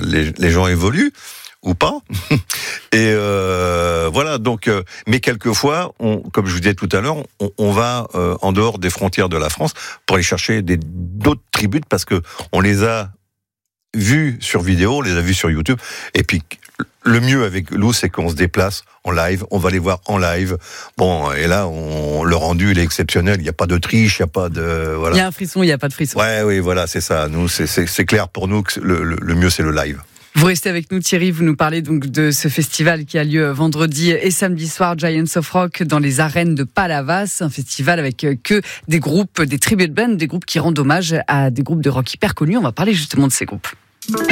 les gens évoluent ou pas. Et voilà, donc, mais quelquefois, comme je vous disais tout à l'heure, on va en dehors des frontières de la France pour aller chercher d'autres tribus, parce que on les a vus sur vidéo, on les a vus sur YouTube. Et puis, le mieux avec nous, c'est qu'on se déplace en live, on va les voir en live. Bon, et là, le rendu, il est exceptionnel. Il n'y a pas de triche, il n'y a pas de... Voilà. Il y a un frisson, il n'y a pas de frisson. Ouais, oui, voilà, c'est ça. Nous, c'est clair pour nous que le mieux, c'est le live. Vous restez avec nous, Thierry, vous nous parlez donc de ce festival qui a lieu vendredi et samedi soir, Giants of Rock, dans les arènes de Palavas, un festival avec que des groupes, des tribute bands, des groupes qui rendent hommage à des groupes de rock hyper connus. On va parler justement de ces groupes.